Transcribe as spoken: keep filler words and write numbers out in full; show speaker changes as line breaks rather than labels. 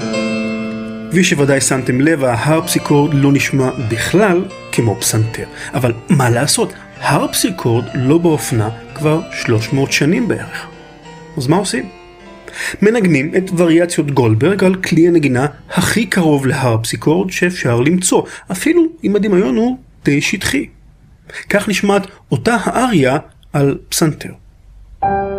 כפי שוודאי שמתם לב, ההרפסיקורד לא נשמע בכלל כמו פסנתר. אבל מה לעשות? הרפסיקורד לא באופנה כבר שלוש מאות שנים בערך. אז מה עושים? מנגנים את וריאציות גולדברג על כלי הנגינה הכי קרוב להרפסיקורד שאפשר למצוא, אפילו אם הדמיון הוא די שטחי. כך נשמעת אותה האריה על פסנתר.